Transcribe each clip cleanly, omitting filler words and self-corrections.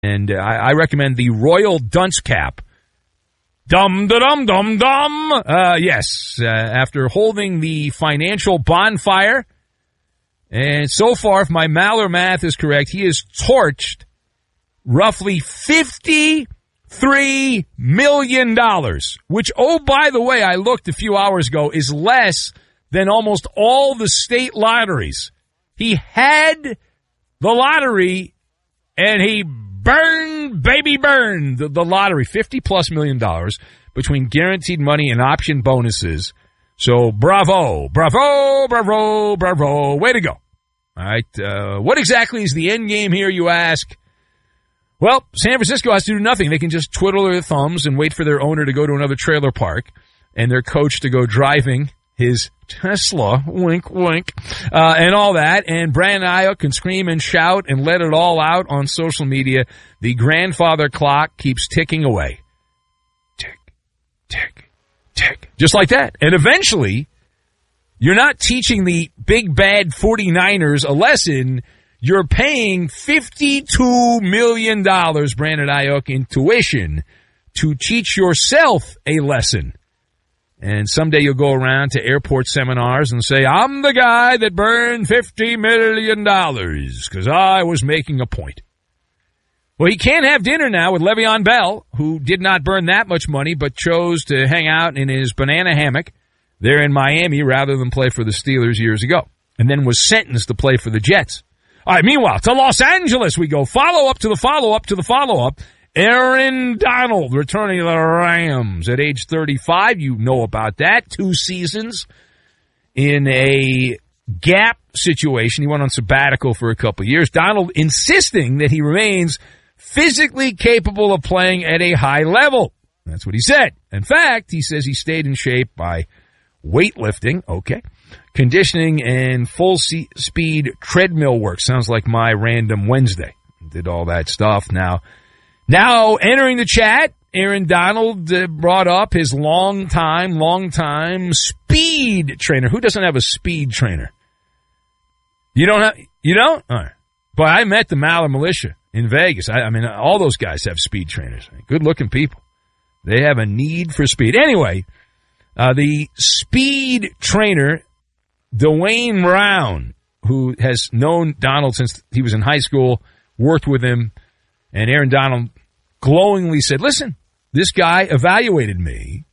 And I recommend the Royal Dunce Cap. Dum-da-dum-dum-dum. Yes, after holding the financial bonfire, and so far, if my Maller math is correct, he has torched roughly $53 million, which, oh, by the way, I looked a few hours ago, is less than almost all the state lotteries. He had the lottery, and he burned the lottery, $50+ million between guaranteed money and option bonuses. So bravo, bravo, bravo, bravo. Way to go. All right. What exactly is the end game here, you ask? Well, San Francisco has to do nothing. They can just twiddle their thumbs and wait for their owner to go to another trailer park and their coach to go driving his Tesla, wink, wink, and all that. And Brandon Aiyuk can scream and shout and let it all out on social media. The grandfather clock keeps ticking away. Tick, tick, tick. Just like that. And eventually, you're not teaching the big bad 49ers a lesson. You're paying $52 million, Brandon Aiyuk, in tuition to teach yourself a lesson. And someday you'll go around to airport seminars and say, I'm the guy that burned $50 million because I was making a point. Well, he can't have dinner now with Le'Veon Bell, who did not burn that much money but chose to hang out in his banana hammock there in Miami rather than play for the Steelers years ago, and then was sentenced to play for the Jets. All right, meanwhile, to Los Angeles we go. Follow-up to the follow-up to the follow-up. Aaron Donald returning to the Rams at age 35. You know about that. 2 seasons in a gap situation. He went on sabbatical for a couple of years. Donald insisting that he remains physically capable of playing at a high level. That's what he said. In fact, he says he stayed in shape by weightlifting, okay, conditioning, and full-speed treadmill work. Sounds like my random Wednesday. Did all that stuff. Now, entering the chat, Aaron Donald brought up his long-time speed trainer. Who doesn't have a speed trainer? You don't? All right. But I met the Maller Militia in Vegas. I mean, all those guys have speed trainers. Good-looking people. They have a need for speed. Anyway, the speed trainer, Dwayne Brown, who has known Donald since he was in high school, worked with him, and Aaron Donald glowingly said, listen, this guy evaluated me,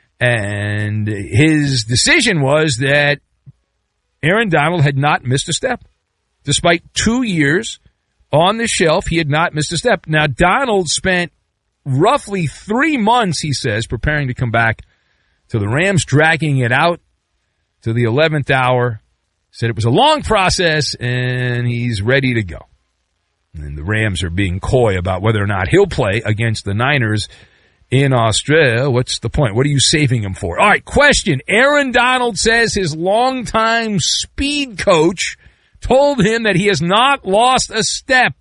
and his decision was that Aaron Donald had not missed a step. Despite 2 years on the shelf, he had not missed a step. Now, Donald spent roughly 3 months, he says, preparing to come back to the Rams, dragging it out to the 11th hour. Said it was a long process, and he's ready to go. And the Rams are being coy about whether or not he'll play against the Niners in Australia. What's the point? What are you saving him for? All right, question. Aaron Donald says his longtime speed coach told him that he has not lost a step.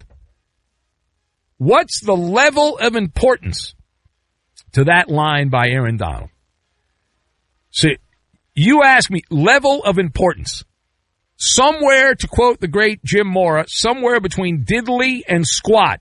What's the level of importance to that line by Aaron Donald? So you ask me, level of importance. Somewhere, to quote the great Jim Mora, somewhere between diddly and squat.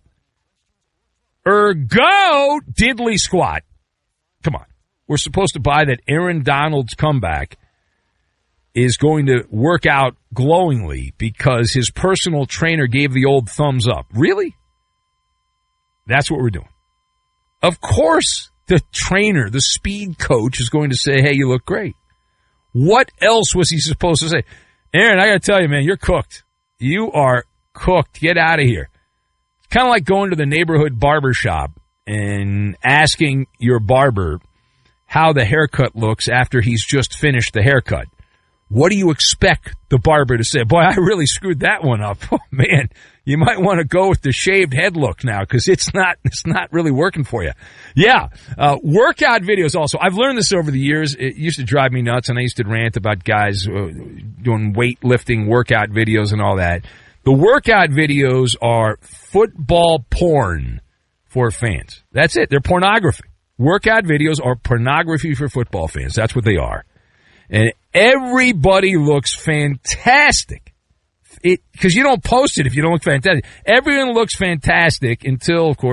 Ergo, diddly squat. Come on. We're supposed to buy that Aaron Donald's comeback is going to work out glowingly because his personal trainer gave the old thumbs up. Really? That's what we're doing. Of course, the trainer, the speed coach, is going to say, hey, you look great. What else was he supposed to say? Aaron, I got to tell you, man, you're cooked. You are cooked. Get out of here. It's kind of like going to the neighborhood barber shop and asking your barber how the haircut looks after he's just finished the haircut. What do you expect the barber to say? Boy, I really screwed that one up. Oh, man, you might want to go with the shaved head look now because it's not really working for you. Yeah, workout videos also. I've learned this over the years. It used to drive me nuts, and I used to rant about guys doing weightlifting workout videos and all that. The workout videos are football porn for fans. That's it. They're pornography. Workout videos are pornography for football fans. That's what they are. And everybody looks fantastic. because you don't post it if you don't look fantastic. Everyone looks fantastic until, of course,